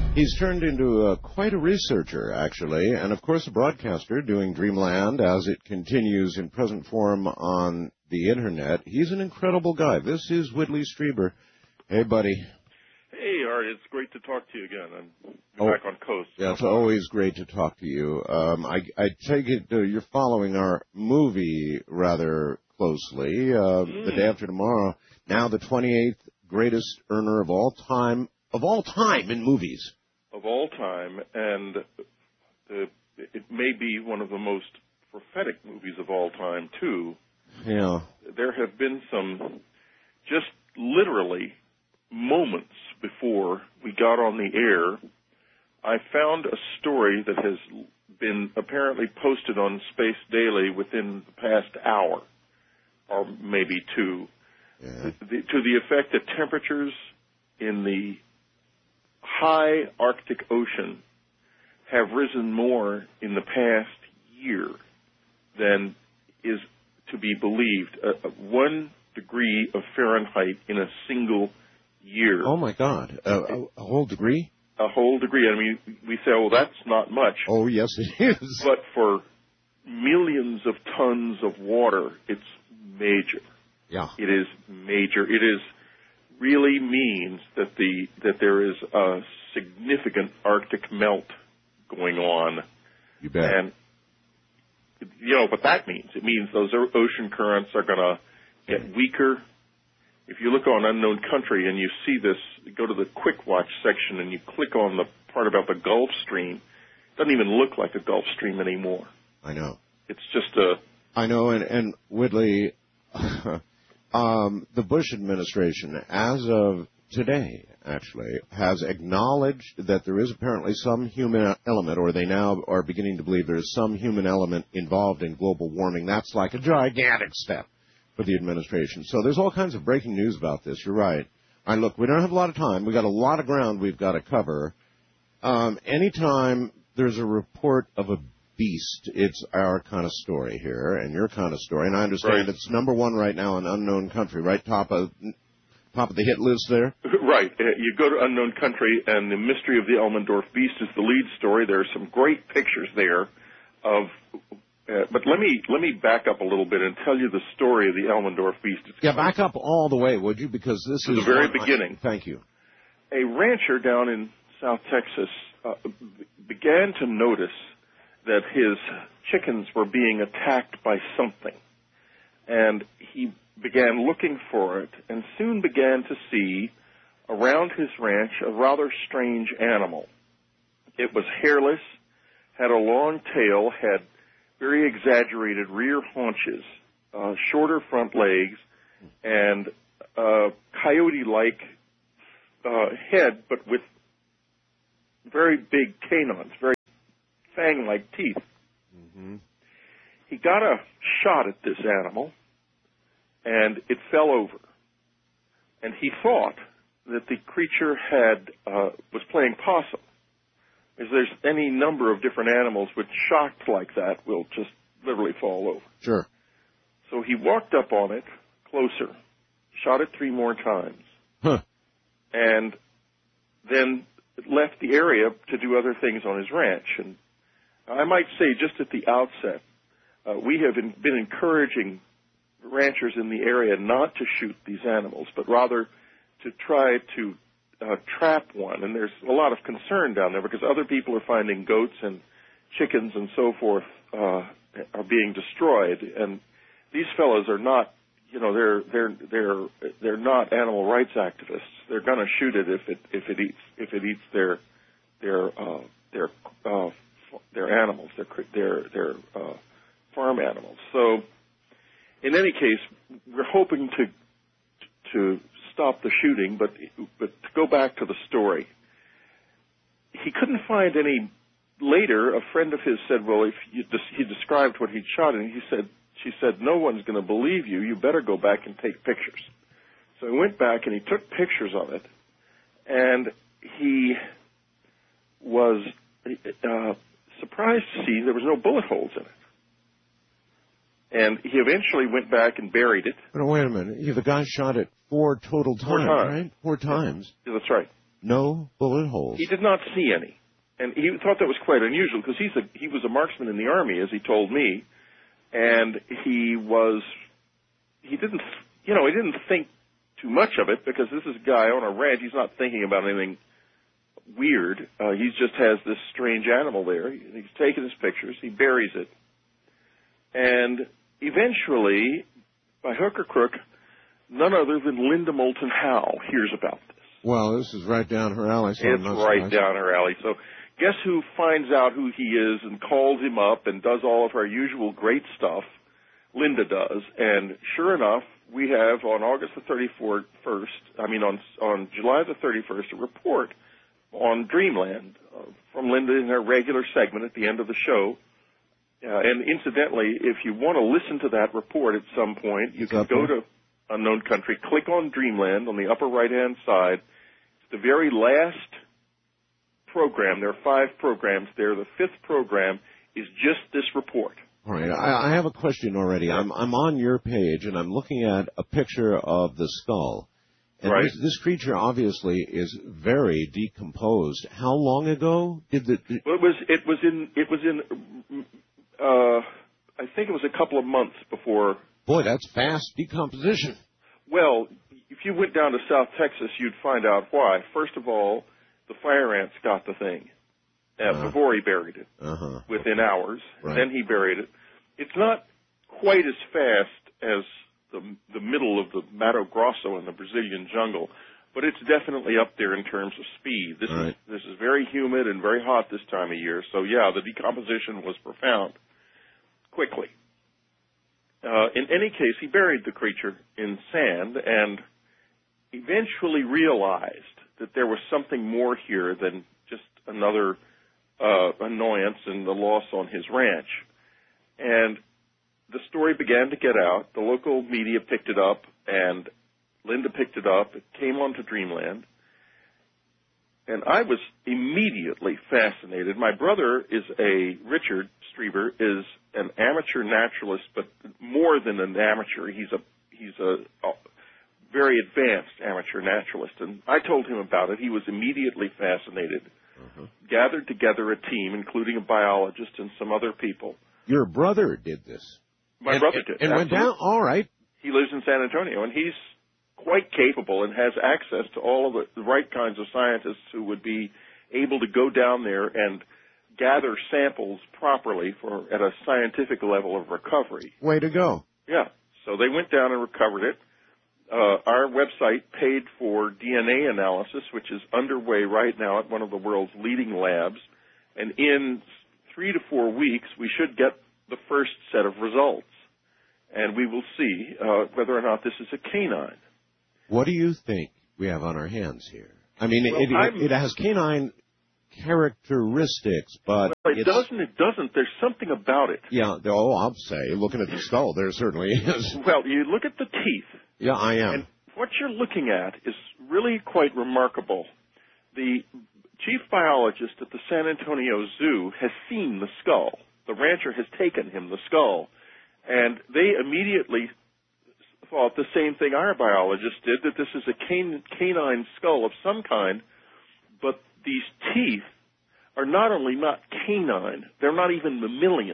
He's turned into quite a researcher, actually, and of course a broadcaster doing Dreamland as it continues in present form on the Internet. He's an incredible guy. This is Whitley Strieber. Hey, buddy. Hey, Art. It's great to talk to you again. I'm back on Coast. Yeah, it's always great to talk to you. I take it you're following our movie rather closely. The day after tomorrow, now the 28th greatest earner of all time in movies. Of all time, and it may be one of the most prophetic movies of all time, too. Yeah. There have been some just literally moments before we got on the air. I found a story that has been apparently posted on Space Daily within the past hour, or maybe two, to the effect that temperatures in the high Arctic Ocean have risen more in the past year than is to be believed. 1 degree of Fahrenheit in a single year. Oh, my God. A whole degree? A whole degree. I mean, we say, well, that's not much. Oh, yes, it is. But for millions of tons of water, it's major. Yeah. It is major. It is really means that there is a significant Arctic melt going on. You bet. And you know what that means. It means those ocean currents are going to get weaker. If you look on Unknown Country and you see this, go to the Quick Watch section and you click on the part about the Gulf Stream, it doesn't even look like a Gulf Stream anymore. I know. It's just a... I know, and Whitley... the Bush administration, as of today, actually, has acknowledged that there is apparently some human element, or they now are beginning to believe there is some human element involved in global warming. That's like a gigantic step for the administration. So there's all kinds of breaking news about this. You're right. All right, look, we don't have a lot of time. We've got a lot of ground we've got to cover. Anytime there's a report of a beast, it's our kind of story here and your kind of story, and I understand It's number one right now in Unknown Country, right? Top of the hit list there. Right. You go to Unknown Country, and the mystery of the Elmendorf beast is the lead story. There are some great pictures there of. But let me back up a little bit and tell you the story of the Elmendorf beast. Back up all the way, would you? Because this is the very beginning. Thank you. A rancher down in South Texas began to notice that his chickens were being attacked by something. And he began looking for it and soon began to see around his ranch a rather strange animal. It was hairless, had a long tail, had very exaggerated rear haunches, shorter front legs, and coyote-like head, but with very big canines, very fang-like teeth. Mm-hmm. He got a shot at this animal, and it fell over. And he thought that the creature was playing possum. As there's any number of different animals which, shocked like that, will just literally fall over. Sure. So he walked up on it closer, shot it 3 more times, and then left the area to do other things on his ranch. And I might say just at the outset, we have been encouraging ranchers in the area not to shoot these animals, but rather to try to trap one. And there's a lot of concern down there because other people are finding goats and chickens and so forth are being destroyed. And these fellows are not, they're not animal rights activists. They're going to shoot it if it eats their animals, their farm animals. So, in any case, we're hoping to stop the shooting, but to go back to the story, he couldn't find any. Later, a friend of his said, "Well, he described what he'd shot, and she said, no one's going to believe you. You better go back and take pictures." So he went back and he took pictures of it, and he was surprised to see there was no bullet holes in it. And he eventually went back and buried it. But wait a minute. The guy shot it 4 total times, right? 4 times. Yeah, that's right. No bullet holes. He did not see any. And he thought that was quite unusual because he was a marksman in the Army, as he told me, and he didn't think too much of it because this is a guy on a ranch. He's not thinking about anything weird. He just has this strange animal there. He's taken his pictures. He buries it. And eventually, by hook or crook, none other than Linda Moulton Howe hears about this. Well, this is right down her alley. So it's right down her alley. So guess who finds out who he is and calls him up and does all of our usual great stuff? Linda does. And sure enough, we have on August the 31st, on July the 31st, a report on Dreamland from Linda in her regular segment at the end of the show. And incidentally, if you want to listen to that report at some point, you can go to Unknown Country, click on Dreamland on the upper right-hand side. It's the very last program. There are 5 programs there. The 5th program is just this report. All right. I have a question already. I'm on your page, and I'm looking at a picture of the skull. And right. This creature obviously is very decomposed. How long ago did the? Well, it was in. I think it was a couple of months before. Boy, that's fast decomposition. Well, if you went down to South Texas, you'd find out why. First of all, the fire ants got the thing before he buried it, within hours. Right. Then he buried it. It's not quite as fast as the middle of the Mato Grosso in the Brazilian jungle, but it's definitely up there in terms of speed. This is very humid and very hot this time of year, so yeah, the decomposition was profound quickly. In any case, he buried the creature in sand and eventually realized that there was something more here than just another annoyance and the loss on his ranch. And the story began to get out. The local media picked it up, and Linda picked it up. It came onto Dreamland. And I was immediately fascinated. My brother Richard Strieber, is an amateur naturalist, but more than an amateur. He's a very advanced amateur naturalist. And I told him about it. He was immediately fascinated. Gathered together a team, including a biologist and some other people. Your brother did this. My brother did. And went down? All right. He lives in San Antonio, and he's quite capable and has access to all of the right kinds of scientists who would be able to go down there and gather samples properly at a scientific level of recovery. Way to go. Yeah. So they went down and recovered it. Our website paid for DNA analysis, which is underway right now at one of the world's leading labs. And in 3 to 4 weeks, we should get the first set of results. And we will see whether or not this is a canine. What do you think we have on our hands here? I mean, it has canine characteristics, but it doesn't. There's something about it. Yeah, I'll say, looking at the skull, there certainly is. Well, you look at the teeth. Yeah, I am. And what you're looking at is really quite remarkable. The chief biologist at the San Antonio Zoo has seen the skull. The rancher has taken him the skull. And they immediately thought the same thing our biologist did, that this is a canine skull of some kind, but these teeth are not only not canine, they're not even mammalian.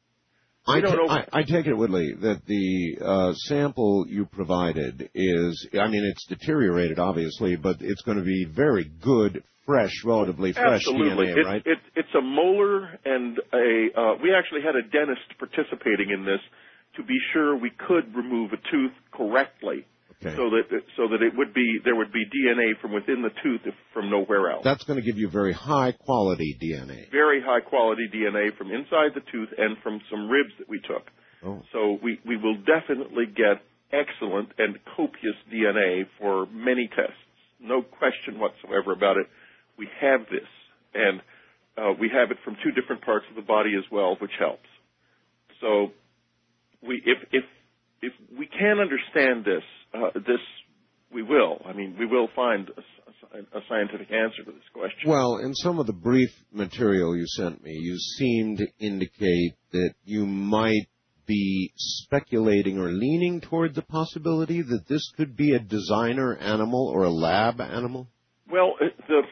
I take it, Woodley, that the sample you provided it's deteriorated, obviously, but it's going to be very good, relatively fresh Absolutely. DNA, right? It's a molar, and we actually had a dentist participating in this to be sure we could remove a tooth correctly, so that there would be DNA from within the tooth from nowhere else. That's going to give you very high quality DNA. Very high quality DNA from inside the tooth and from some ribs that we took. Oh. So we will definitely get excellent and copious DNA for many tests. No question whatsoever about it. We have this, and we have it from 2 different parts of the body as well, which helps. So if we can understand this, we will. I mean, we will find a scientific answer to this question. Well, in some of the brief material you sent me, you seemed to indicate that you might be speculating or leaning toward the possibility that this could be a designer animal or a lab animal? Well, the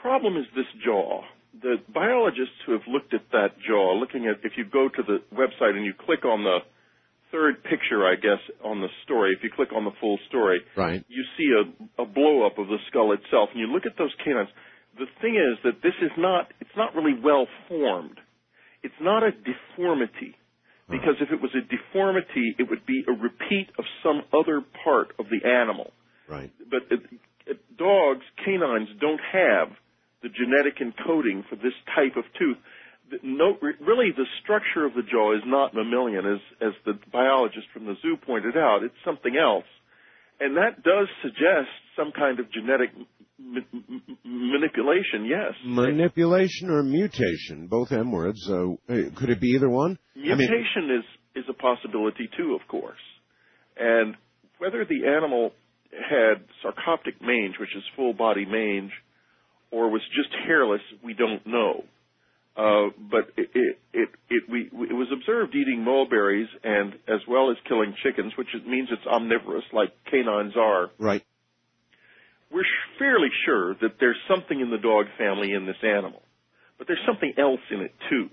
problem is this jaw. The biologists who have looked at that jaw, if you go to the website and you click on the third picture, I guess, on the story, if you click on the full story, right, you see a blow-up of the skull itself, and you look at those canines. The thing is that it's not really well formed. It's not a deformity, because if it was a deformity, it would be a repeat of some other part of the animal. Right. But dogs, canines, don't have the genetic encoding for this type of tooth. Really, the structure of the jaw is not mammalian, as the biologist from the zoo pointed out. It's something else. And that does suggest some kind of genetic manipulation, yes. Manipulation or mutation, both M words. Could it be either one? Mutation is a possibility, too, of course. And whether the animal had sarcoptic mange, which is full-body mange, or was just hairless, we don't know. But it was observed eating mulberries and as well as killing chickens, which means it's omnivorous, like canines are. Right. We're fairly sure that there's something in the dog family in this animal, but there's something else in it too.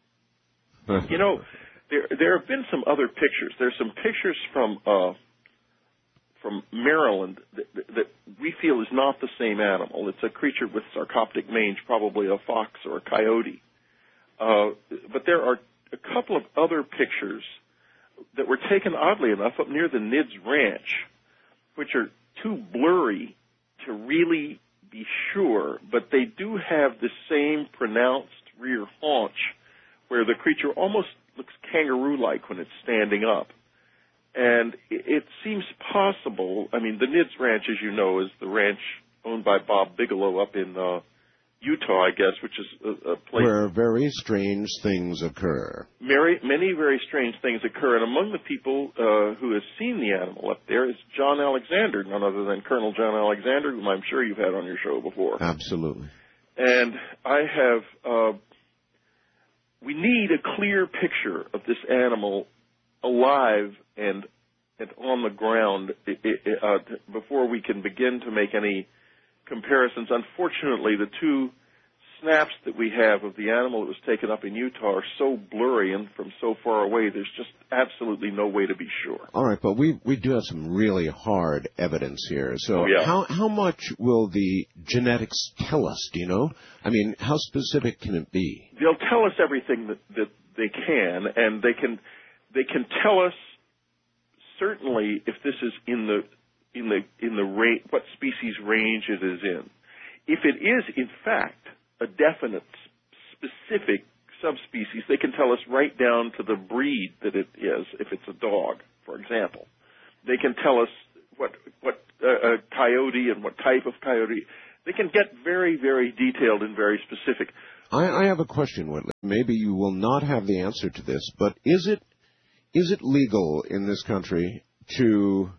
There have been some other pictures. There's some pictures from Maryland that we feel is not the same animal. It's a creature with sarcoptic mange, probably a fox or a coyote. But there are a couple of other pictures that were taken, oddly enough, up near the Nids Ranch, which are too blurry to really be sure, but they do have the same pronounced rear haunch, where the creature almost looks kangaroo-like when it's standing up. And it seems possible. I mean, the Nids Ranch, as you know, is the ranch owned by Bob Bigelow up in Utah, I guess, which is a place where very strange things occur. Many very strange things occur, and among the people who have seen the animal up there is John Alexander, none other than Colonel John Alexander, whom I'm sure you've had on your show before. Absolutely. And I have, we need a clear picture of this animal alive and on the ground before we can begin to make any comparisons. Unfortunately, the two snaps that we have of the animal that was taken up in Utah are so blurry and from so far away, there's just absolutely no way to be sure. All right, but we do have some really hard evidence here. So yeah. How much will the genetics tell us, do you know? I mean, how specific can it be? They'll tell us everything that they can, and they can tell us certainly if this is in the range, what species range it is in. If it is, in fact, a definite, specific subspecies, they can tell us right down to the breed that it is, if it's a dog, for example. They can tell us what a coyote and what type of coyote. They can get very, very detailed and very specific. I have a question, Whitley. Maybe you will not have the answer to this, but is it legal in this country to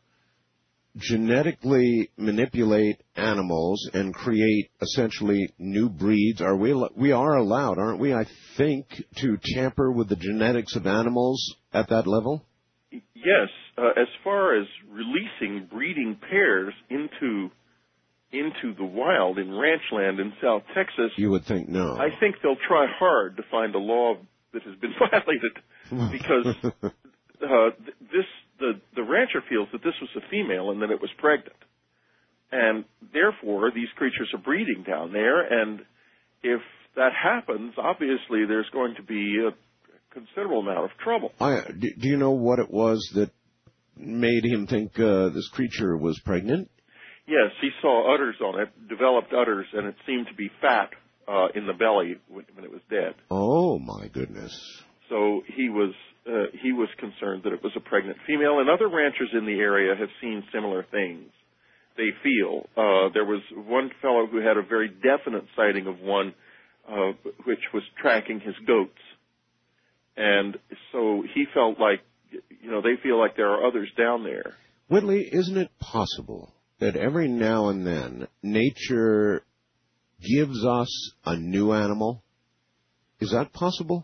genetically manipulate animals and create essentially new breeds? We are allowed, aren't we, I think, to tamper with the genetics of animals at that level? Yes. As far as releasing breeding pairs into the wild in ranch land in South Texas, you would think no. I think they'll try hard to find a law that has been violated because the rancher feels that this was a female and that it was pregnant. And therefore, these creatures are breeding down there, and if that happens, obviously there's going to be a considerable amount of trouble. Do you know what it was that made him think this creature was pregnant? Yes, he saw udders on it, developed udders, and it seemed to be fat in the belly when it was dead. Oh, my goodness. So he was concerned that it was a pregnant female, and other ranchers in the area have seen similar things. They feel there was one fellow who had a very definite sighting of one which was tracking his goats, and so he felt like, they feel like there are others down there. Whitley, isn't it possible that every now and then nature gives us a new animal? Is that possible?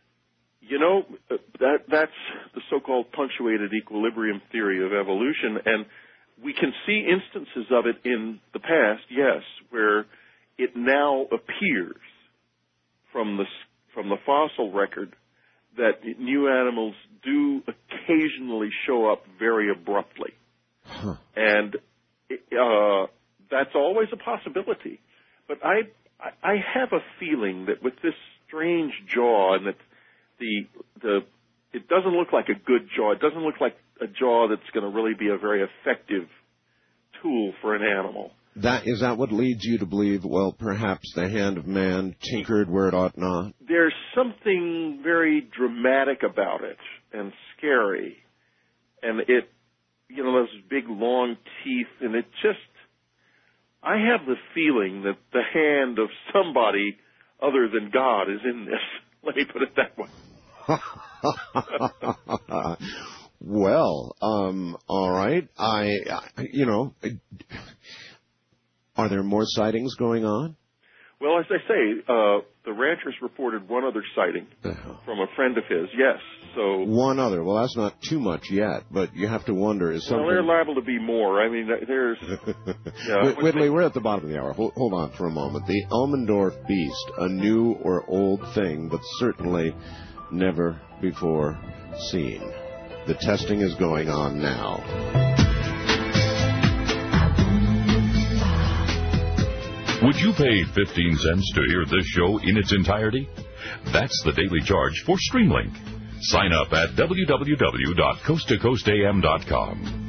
That's the so-called punctuated equilibrium theory of evolution, and we can see instances of it in the past, yes, where it now appears from the fossil record that new animals do occasionally show up very abruptly. Huh. And that's always a possibility. But I have a feeling that with this strange jaw, and that it doesn't look like a good jaw. It doesn't look like a jaw that's going to really be a very effective tool for an animal. Is that what leads you to believe, well, perhaps the hand of man tinkered where it ought not? There's something very dramatic about it and scary. And it, those big long teeth, and it just, I have the feeling that the hand of somebody other than God is in this. Let me put it that way. Well, all right. Are there more sightings going on? Well, as I say, the ranchers reported one other sighting from a friend of his. Yes, so one other. Well, that's not too much yet, but you have to wonder: is something? Well, they're liable to be more. I mean, there's. Whitley, we're at the bottom of the hour. Hold on for a moment. The Elmendorf beast, a new or old thing, but certainly never before seen. The testing is going on now. Would you pay 15 cents to hear this show in its entirety? That's the daily charge for Streamlink. Sign up at www.coasttocoastam.com.